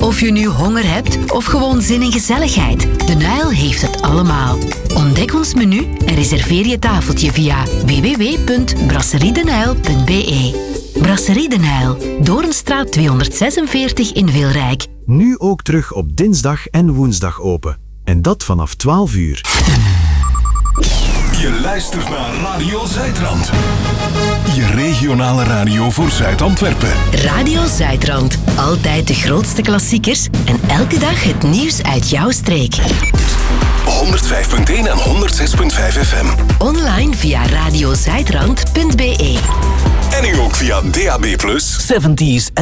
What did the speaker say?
Of je nu honger hebt of gewoon zin in gezelligheid, De Nijl heeft het allemaal. Ontdek ons menu en reserveer je tafeltje via www.brasseriedenijl.be. Brasserie De Nijl, Doornstraat 246 in Wilrijk. Nu ook terug op dinsdag en woensdag open. En dat vanaf 12 uur. Je luistert naar Radio Zuidrand. Je regionale radio voor Zuid-Antwerpen. Radio Zuidrand. Altijd de grootste klassiekers en elke dag het nieuws uit jouw streek. 105.1 en 106.5 FM. Online via radiozuidrand.be. En nu ook via DAB+. 70s